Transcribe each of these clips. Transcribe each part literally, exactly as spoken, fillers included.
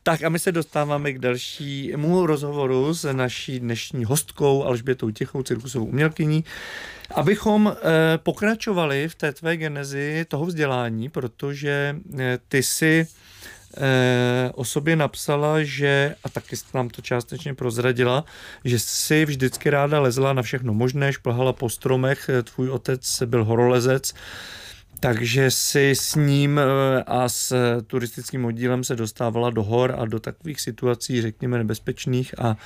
Tak a my se dostáváme k dalšímu rozhovoru s naší dnešní hostkou Alžbětou Tichou, cirkusovou umělkyní, abychom eh, pokračovali v té tvé genezi toho vzdělání, protože eh, ty si eh, o sobě napsala, že, a taky nám to částečně prozradila, že si vždycky ráda lezla na všechno možné, šplhala po stromech, tvůj otec byl horolezec, takže si s ním a s turistickým oddílem se dostávala do hor a do takových situací, řekněme, nebezpečných a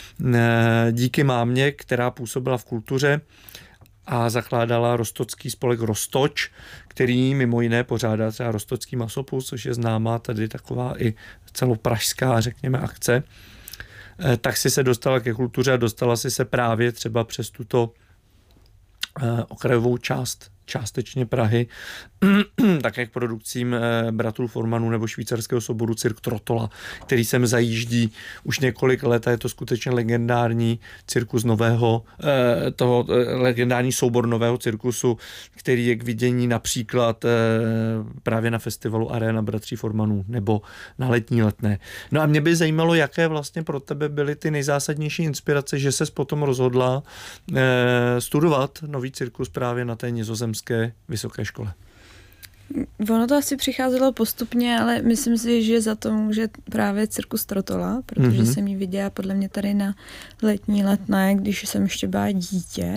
díky mámě, která působila v kultuře a zakládala Roztocký spolek Roztoč, který mimo jiné pořádá třeba Roztocký masopust, což je známá tady taková i celopražská, řekněme, akce, tak si se dostala ke kultuře a dostala si se právě třeba přes tuto okrajovou část částečně Prahy, také k produkcím bratrů Formanů nebo švýcarského souboru Cirque Trottola, který sem zajíždí už několik let a je to skutečně legendární cirkus nového, toho legendární soubor nového cirkusu, který je k vidění například právě na festivalu Arena bratří Formanů nebo na Letní Letné. No a mě by zajímalo, jaké vlastně pro tebe byly ty nejzásadnější inspirace, že ses potom rozhodla studovat nový cirkus právě na té nizozemské vysoké škole. Ono to asi přicházelo postupně, ale myslím si, že za to může právě cirkus Trottola, protože mm-hmm. jsem ji viděla podle mě tady na Letní Letné, když jsem ještě byla dítě.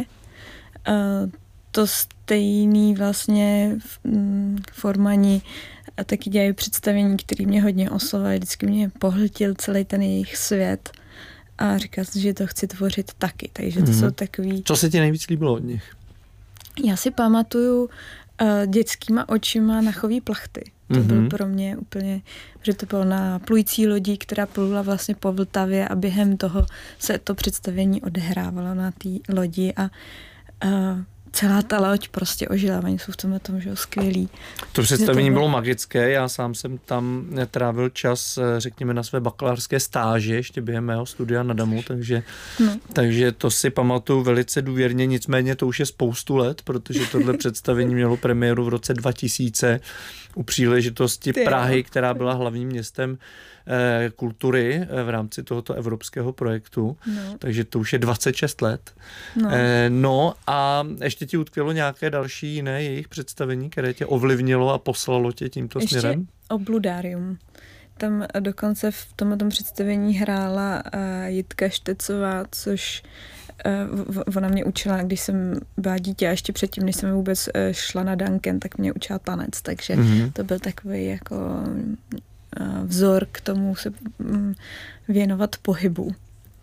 To stejný vlastně Formani a taky dělají představení, které mě hodně oslovily, vždycky mě pohltil celý ten jejich svět a říkala jsem, že to chci tvořit taky, takže to mm-hmm. jsou takový... Co se ti nejvíc líbilo od nich? Já si pamatuju uh, dětskýma očima na chový plachty. To mm-hmm. byl pro mě úplně, že to bylo na plující lodi, která plula vlastně po Vltavě a během toho se to představení odehrávalo na té lodi a uh, celá ta loď prostě ožila. Oni jsou v tomhle tom, že jo, skvělí. To představení to bylo... bylo magické, já sám jsem tam trávil čas, řekněme, na své bakalářské stáži, ještě během mého studia na Damu, takže, no. takže to si pamatuju velice důvěrně, nicméně to už je spoustu let, protože tohle představení mělo premiéru v roce dva tisíce u příležitosti Ty Prahy, která byla hlavním městem eh, kultury eh, v rámci tohoto evropského projektu, no. takže to už je dvacet šest let. No. Eh, no a ještě ti utkvělo nějaké další jiné jejich představení, které tě ovlivnilo a poslalo tě tímto ještě směrem? Ještě Obludárium. Tam dokonce v tomto představení hrála uh, Jitka Štecová, což uh, ona mě učila, když jsem byla dítě a ještě předtím, než jsem vůbec uh, šla na Duncan, tak mě učila tanec, takže mm-hmm. to byl takový jako uh, vzor k tomu se um, věnovat pohybu.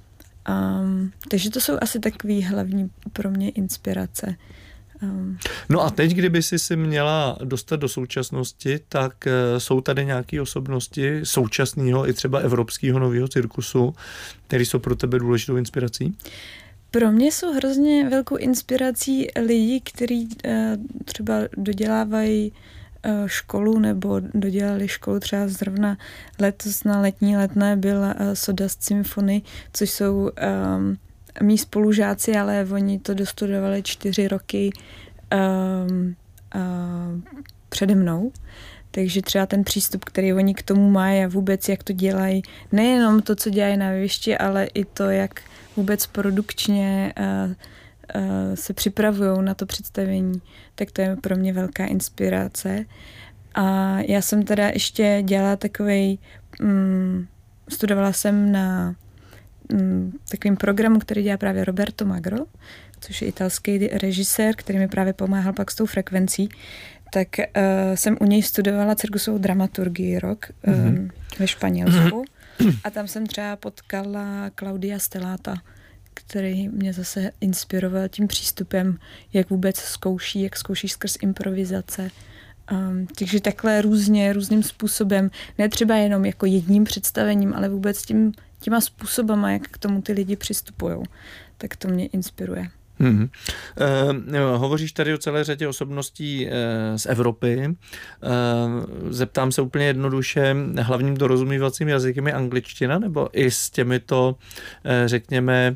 Um, takže to jsou asi takový hlavní pro mě inspirace. Um. No a teď, kdyby jsi si měla dostat do současnosti, tak uh, jsou tady nějaké osobnosti současného i třeba evropského nového cirkusu, které jsou pro tebe důležitou inspirací? Pro mě jsou hrozně velkou inspirací lidi, kteří uh, třeba dodělávají uh, školu nebo dodělali školu třeba zrovna letos na Letní Letné byla uh, Sodast Symphony, což jsou um, mý spolužáci, ale oni to dostudovali čtyři roky um, uh, přede mnou. Takže třeba ten přístup, který oni k tomu mají a vůbec jak to dělají, nejenom to, co dělají na jevišti, ale i to, jak vůbec produkčně uh, uh, se připravují na to představení, tak to je pro mě velká inspirace. A já jsem teda ještě dělala takovej, um, studovala jsem na takovým programu, který dělá právě Roberto Magro, což je italský režisér, který mi právě pomáhal pak s tou frekvencí, tak uh, jsem u něj studovala cirkusovou dramaturgii rok mm-hmm. um, ve Španělsku a tam jsem třeba potkala Claudia Stellata, který mě zase inspiroval tím přístupem, jak vůbec zkouší, jak zkouší skrz improvizace. Um, takže takhle různě, různým způsobem, ne třeba jenom jako jedním představením, ale vůbec tím těma způsobama, jak k tomu ty lidi přistupují, tak to mě inspiruje. Hmm. Uh, hovoříš tady o celé řadě osobností uh, z Evropy. Uh, zeptám se úplně jednoduše, hlavním dorozumívacím jazykem je angličtina, nebo i s těmito, uh, řekněme,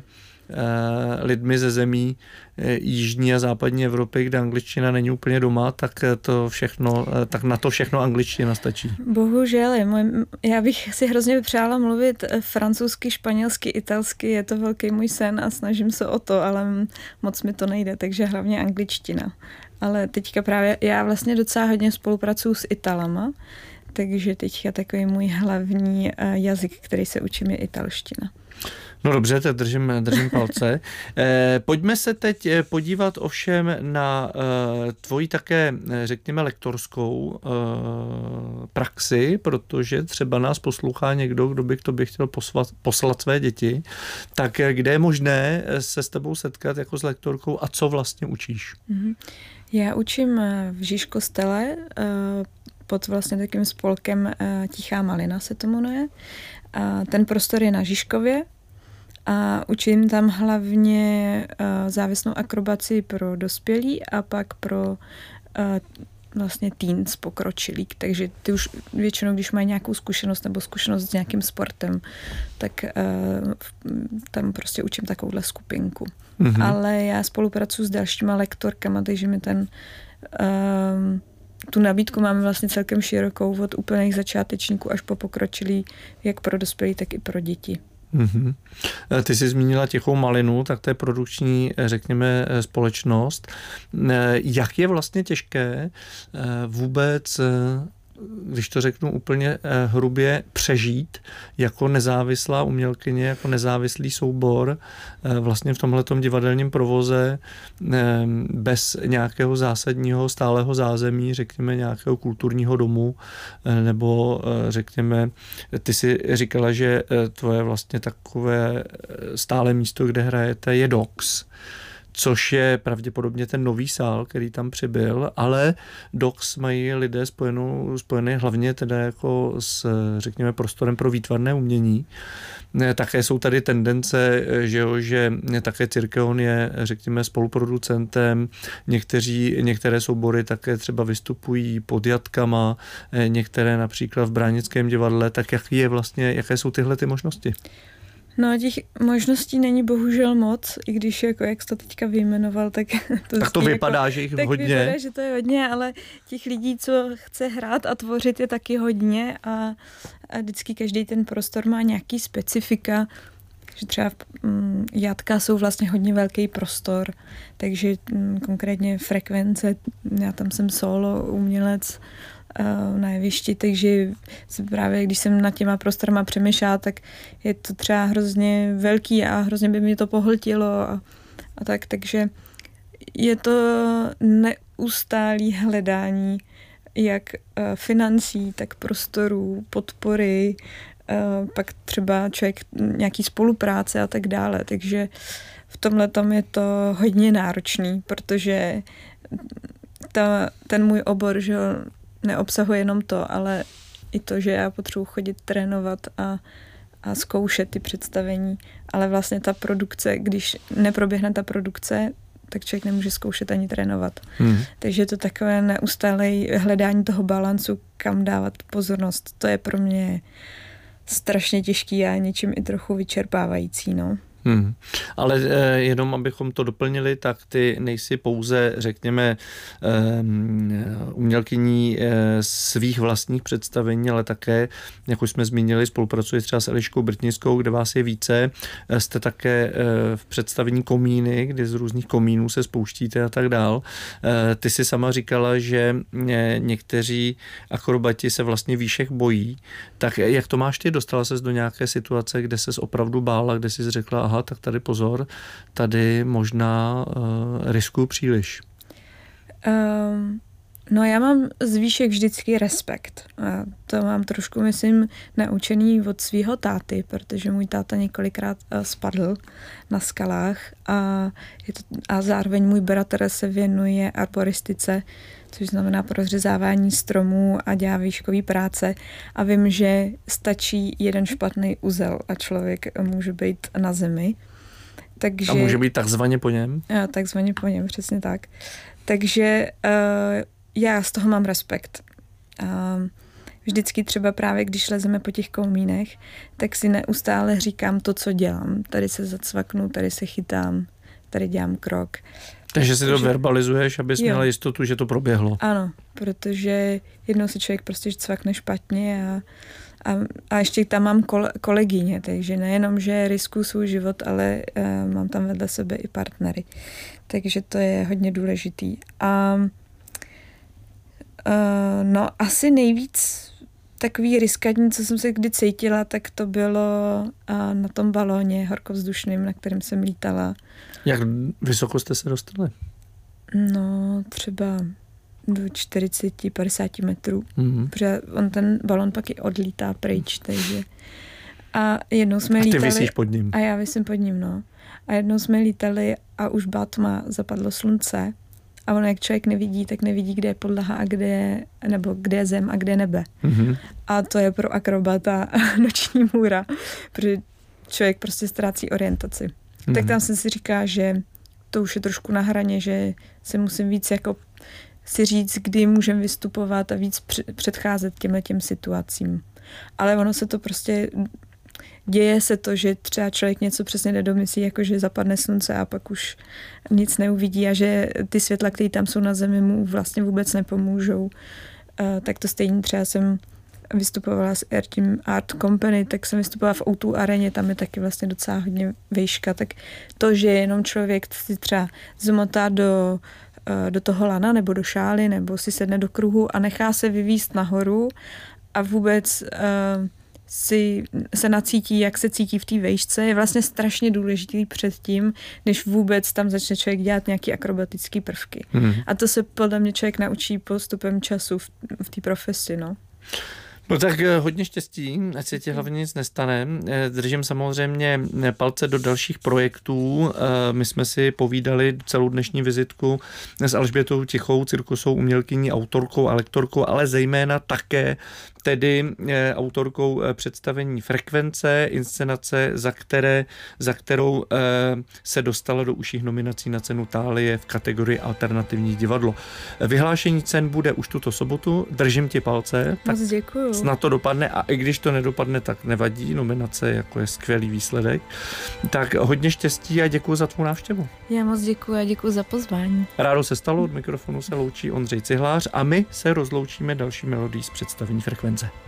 lidmi ze zemí jižní a západní Evropy, kde angličtina není úplně doma, tak to všechno, tak na to všechno angličtina stačí. Bohužel, já bych si hrozně přála mluvit francouzsky, španělsky, italsky, je to velký můj sen a snažím se o to, ale moc mi to nejde, takže hlavně angličtina. Ale teďka právě, já vlastně docela hodně spolupracuju s Italama, takže teďka takový můj hlavní jazyk, který se učím, je italština. No dobře, tak držím, držím palce. Eh, pojďme se teď podívat ovšem na eh, tvoji také, řekněme, lektorskou eh, praxi, protože třeba nás poslouchá někdo, kdo by k tobě chtěl poslat, poslat své děti. Tak kde je možné se s tebou setkat jako s lektorkou a co vlastně učíš? Mm-hmm. Já učím v Žižkostele eh, pod vlastně takým spolkem eh, Tichá malina se to jmenuje. A ten prostor je na Žižkově. A učím tam hlavně uh, závěsnou akrobaci pro dospělí a pak pro uh, vlastně teens pokročilí. Takže ty už většinou, když mají nějakou zkušenost nebo zkušenost s nějakým sportem, tak uh, tam prostě učím takovouhle skupinku. Mm-hmm. Ale já spolupracuji s dalšíma lektorkama, takže mi ten uh, tu nabídku máme vlastně celkem širokou od úplných začátečníků až po pokročilí, jak pro dospělí, tak i pro děti. Mm-hmm. Ty jsi zmínila Tichou malinu, tak to je produkční, řekněme, společnost. Jak je vlastně těžké vůbec, když to řeknu úplně hrubě, přežít jako nezávislá umělkyně, jako nezávislý soubor vlastně v tomhletom divadelním provoze bez nějakého zásadního stálého zázemí, řekněme nějakého kulturního domu, nebo řekněme, ty si říkala, že tvoje vlastně takové stále místo, kde hrajete, je D O X, což je pravděpodobně ten nový sál, který tam přibyl, ale D O X mají lidé spojenou, spojený hlavně teda jako s, řekněme, prostorem pro výtvarné umění. Také jsou tady tendence, že, jo, že také Cyrkeon je, řekněme, spoluproducentem, někteří, některé soubory také třeba vystupují pod jatkama, některé například v Bránickém divadle, tak jak je vlastně, jaké jsou tyhle ty možnosti? No, těch možností není bohužel moc, i když jako jak jsi to teďka vyjmenoval, tak to, tak to vypadá, jako, že jich tak hodně. vypadá, že to je hodně, ale těch lidí, co chce hrát a tvořit, je taky hodně a, a vždycky každý ten prostor má nějaký specifika, že třeba mm, jatka jsou vlastně hodně velký prostor, takže mm, konkrétně frekvence, já tam jsem solo umělec, na jevišti, takže právě když jsem nad těma prostorama přemýšlela, tak je to třeba hrozně velký a hrozně by mě to pohltilo a, a tak, takže je to neustálý hledání jak financí, tak prostorů, podpory, pak třeba člověk nějaký spolupráce a tak dále, takže v tomhletom je to hodně náročný, protože ta, ten můj obor, že neobsahuje jenom to, ale i to, že já potřebuji chodit trénovat a, a zkoušet ty představení, ale vlastně ta produkce, když neproběhne ta produkce, tak člověk nemůže zkoušet ani trénovat. Hmm. Takže je to takové neustálé hledání toho balancu, kam dávat pozornost. To je pro mě strašně těžký a něčím i trochu vyčerpávající, no. Hmm. Ale eh, jenom abychom to doplnili, tak ty nejsi pouze, řekněme, eh, umělkyní eh, svých vlastních představení, ale také, jak už jsme zmínili, spolupracuješ třeba s Eliškou Brtnickou, kde vás je více. Eh, jste také eh, v představení Komíny, kdy z různých komínů se spouštíte a tak dál. Eh, ty si sama říkala, že eh, někteří akrobati se vlastně výšek bojí. Tak jak to máš ty? Dostala ses do nějaké situace, kde ses opravdu bála, kde jsi řekla, aha, tak tady pozor, tady možná uh, riskuju příliš. Um, no já mám z výšek vždycky respekt. A to mám trošku, myslím, naučený od svého táty, protože můj táta několikrát uh, spadl na skalách a, je to, a zároveň můj bratr se věnuje arboristice, což znamená prořezávání stromů a dělá výškový práce a vím, že stačí jeden špatný uzel a člověk může být na zemi. Takže, a může být takzvaně po něm? A, takzvaně po něm, přesně tak. Takže uh, já z toho mám respekt. Uh, vždycky třeba právě, když lezeme po těch komínech, tak si neustále říkám to, co dělám. Tady se zacvaknu, tady se chytám, tady dělám krok. Takže si to verbalizuješ, abys měla jistotu, že to proběhlo. Ano, protože jednou se člověk prostě cvakne špatně a, a, a ještě tam mám kole, kolegyně, takže nejenom, že riskuju svůj život, ale uh, mám tam vedle sebe i partnery. Takže to je hodně důležitý. A uh, no asi nejvíc takový riskantní, co jsem se kdy cítila, tak to bylo uh, na tom balóně horkovzdušným, na kterém jsem lítala. Jak vysoko jste se dostali? No, třeba do čtyřicet padesát metrů. Mm-hmm. Protože on ten balon pak i odlítá pryč, takže. A jednou jsme a ty lítali. visíš pod ním. A já visím pod ním, no. A jednou jsme lítali a už byla tma, zapadlo slunce. A ono, jak člověk nevidí, tak nevidí, kde je podlaha a kde je, nebo kde je zem a kde je nebe. Mm-hmm. A to je pro akrobata noční můra, protože člověk prostě ztrácí orientaci. Mm-hmm. Tak tam jsem si říká, že to už je trošku na hraně, že se musím víc jako si říct, kdy můžem vystupovat a víc předcházet těmhle těm situacím. Ale ono se to prostě, děje se to, že třeba člověk něco přesně nedomyslí, jako že zapadne slunce a pak už nic neuvidí a že ty světla, které tam jsou na zemi, mu vlastně vůbec nepomůžou. Uh, tak to stejně třeba jsem vystupovala s Air Team Art Company, tak jsem vystupovala v ó dva areně, tam je taky vlastně docela hodně výška, tak to, že jenom člověk si třeba zmotá do, do toho lana nebo do šály, nebo si sedne do kruhu a nechá se vyvízt nahoru a vůbec uh, si se nacítí, jak se cítí v té výšce, je vlastně strašně důležitý předtím, než vůbec tam začne člověk dělat nějaké akrobatické prvky. Mm. A to se podle mě člověk naučí postupem času v, v té profesi, no. No tak hodně štěstí, ať se ti hlavně nic nestane. Držím samozřejmě palce do dalších projektů. My jsme si povídali celou dnešní vizitku s Alžbětou Tichou, cirkusovou umělkyní, autorkou a lektorkou, ale zejména také tedy autorkou představení Frekvence, inscenace, za, které, za kterou se dostala do užších nominací na cenu Thálie v kategorii alternativní divadlo. Vyhlášení cen bude už tuto sobotu. Držím ti palce. Moc děkuju. Snad to dopadne a i když to nedopadne, tak nevadí. Nominace jako je skvělý výsledek. Tak hodně štěstí a děkuji za tvou návštěvu. Já moc děkuji a děkuji za pozvání. Rádo se stalo, od mikrofonu se loučí Ondřej Cihlář a my se rozloučíme další melodií z představení Frekvence.